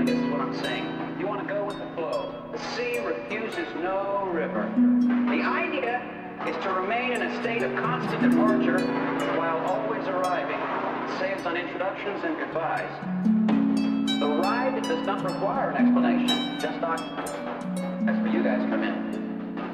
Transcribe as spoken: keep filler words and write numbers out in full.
feeling, this is what I'm saying. You want to go with the flow. The sea refuses no river. The idea is to remain in a state of constant departure while always arriving. It saves on introductions and goodbyes. The ride does not require an explanation, just occupants. That's where you guys come in.